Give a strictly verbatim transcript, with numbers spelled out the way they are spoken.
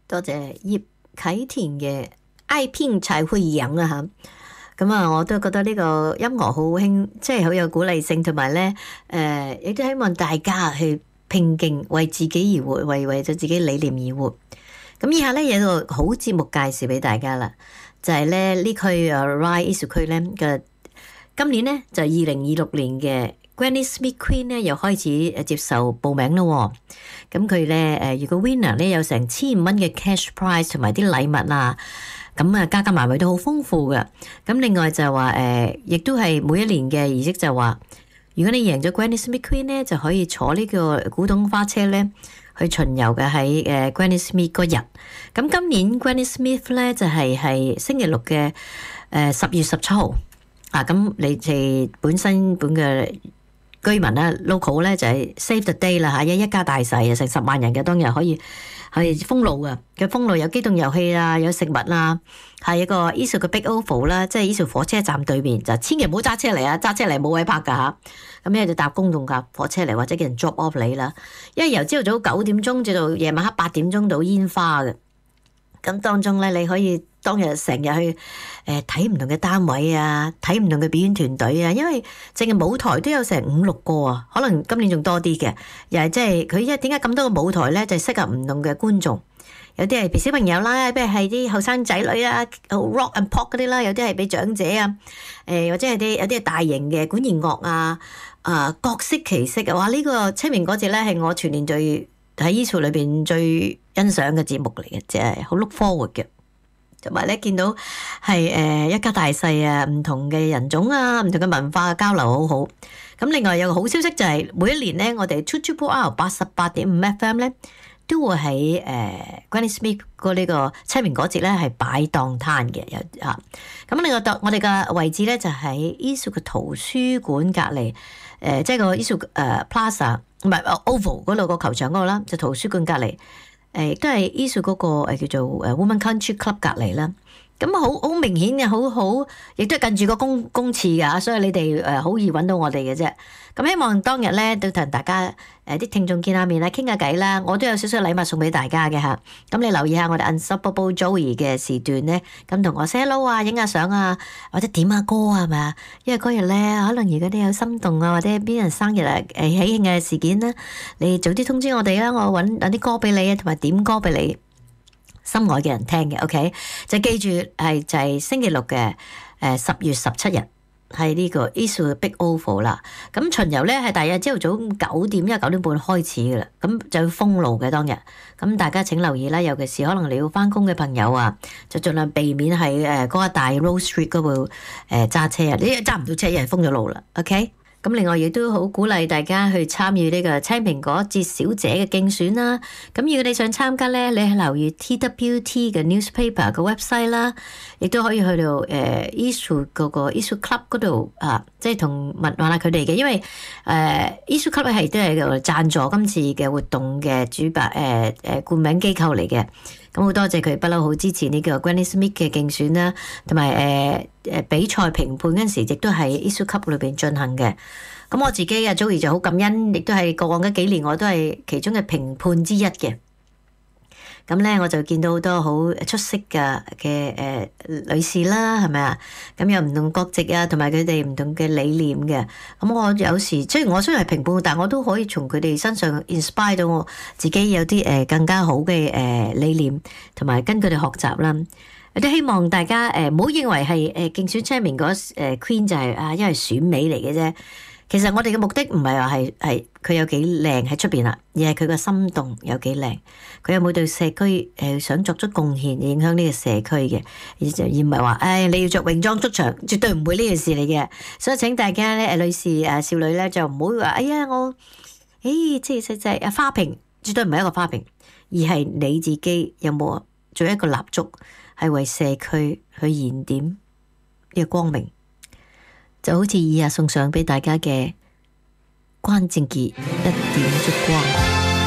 多謝葉啟田嘅愛拼才會贏啊嚇，咁啊我都覺得呢個音樂好興，即係好有鼓勵性，同埋咧誒，亦都希望大家去拼勁，為自己而活，為為咗自己理念而活。咁以下咧有一個好節目介紹俾大家啦，就係咧呢區啊 Ryde 藝術區咧嘅今年咧就係二零二六年嘅 Granny Smith Queen 咧又開始誒接受報名咯。咁佢咧誒如果 winner 咧有成千五蚊嘅 cash prize 同埋啲禮物啊，咁啊加加埋埋都好豐富嘅。咁另外就話誒，亦都係每一年嘅儀式就話，如果你贏咗 Granny Smith Queen 咧，就可以坐呢個古董花車咧去巡遊嘅喺誒 Granny Smith 嗰日。咁今年 Granny Smith 咧就係係星期六嘅誒十月十七號啊。咁你哋本身本嘅居民咧 local 咧就係 save the day 啦嚇，一一家大細啊，成十萬人嘅當日可以係封路嘅，嘅封路有機動遊戲啊，有食物啊，係一個 Eastwood 嘅 Big Oval 啦，即係 Eastwood 火車站對面，就千祈唔好揸車嚟啊，揸車嚟冇位泊㗎嚇。咁咧就搭公共架火車嚟，或者叫人 drop off 你啦。因為由朝早九點鐘至到夜晚黑八點鐘到煙花嘅，咁當中咧你可以當日成日去誒睇唔同嘅單位啊，睇唔同嘅表演團隊啊，因為淨係舞台都有成五六個啊，可能今年仲多啲嘅。又係即係佢因為點解咁多個舞台咧，就係適合唔同嘅觀眾。有啲係俾小朋友啦，譬如係啲後生仔女啊 ，rock and pop 嗰啲啦，有啲係俾長者啊，誒或者係啲有啲係大型嘅管弦樂啊，啊各式其式嘅。哇！呢、這個清明嗰節咧係我全年最喺 Eastwood 裏邊最欣賞嘅節目嚟嘅，即係好 look forward 嘅。同埋咧見到係誒一家大細啊，唔同嘅人種啊，唔同嘅文化嘅交流好好。咁另外有個好消息就係、是、每一年咧，我哋 two two R 八十八點五 F M 咧都會喺誒 Granny Smith 個呢個清明嗰節咧係擺檔攤嘅，有嚇。咁另外我哋嘅位置咧就喺 Eastwood 嘅圖書館隔離，誒、呃、即係個 Eastwood 誒 Plaza 唔係 Oval 嗰度個球場嗰度啦，就圖書館隔離。誒都係 Eastwood 嗰個誒叫做誒 Women Country Club 隔離啦，咁好好明顯嘅，好好亦都係近住個公公廁㗎，所以你哋誒好易揾到我哋嘅啫。咁希望當日咧都同大家誒啲聽眾見下面啦，傾下偈啦。我都有少少禮物送俾大家嘅嚇，咁你留意下我哋 Unstoppable Joey 嘅時段咧，咁同我 say hello 啊，影下相啊，或者點下歌啊，係咪啊？因為嗰日咧可能如果你有心動啊，或者邊人生日啊誒喜慶嘅事件咧，你早啲通知我哋啦，我揾揾啲歌俾你啊，同埋點歌俾你心愛嘅人聽嘅 OK， 就記住係就係星期六嘅誒十月十七日。係呢個 Eastwood Big Oval 啦，咁巡遊咧係大約朝頭早九點，因為九點半開始嘅啦，咁就要封路嘅當日，咁大家請留意啦，尤其是可能你要翻工嘅朋友啊，就盡量避免喺誒嗰個大 Rose Street 嗰度誒揸車啊，你揸唔到車，因為封咗路啦 ，OK。咁另外亦都好鼓勵大家去參與呢個青蘋果節小姐嘅競選啦。咁如果你想參加咧，你係留意 T W T 嘅 newspaper 嘅 website 啦，亦都可以去到誒 Eastwood 嗰個 Eastwood Club 嗰度啊，即係同問問下佢哋嘅，因為誒 Eastwood Club 係都係贊助今次嘅活動嘅主辦誒誒冠名機構嚟嘅。咁好多謝佢不嬲好支持呢個 Granny Smith 嘅競選啦，同埋誒誒比賽評判嗰陣時，亦都喺 Eastwood Club 裏邊進行嘅。咁我自己啊 Joey 就好感恩，亦都係過往嗰幾年我都係其中嘅評判之一嘅。咁咧我就見到好多好出色嘅嘅誒女士啦，係咪啊？咁有唔同國籍啊，同埋佢哋唔同嘅理念嘅。咁我有時雖然我雖然係評判，但我都可以從佢哋身上 inspire 到我自己有啲誒更加好嘅誒理念，同埋跟佢哋學習啦。我都希望大家誒唔好認為係誒競選青明嗰誒 Queen 就係啊，因為選美嚟嘅啫。其實我哋嘅目的唔係話係係佢有幾靚喺出邊啦，而係佢個心動有幾靚，佢有冇對社區誒想作出貢獻，影響呢個社區嘅，而而唔係話誒你要着泳裝出場，絕對唔會呢件事嚟嘅。所以請大家咧誒女士誒少女咧就唔好話哎呀我誒即係即係誒花瓶，絕對唔係一個花瓶，而係你自己有冇做一個蠟燭，係為社區去燃點呢個光明。就好似以下送上俾大家嘅關正傑一點燭光。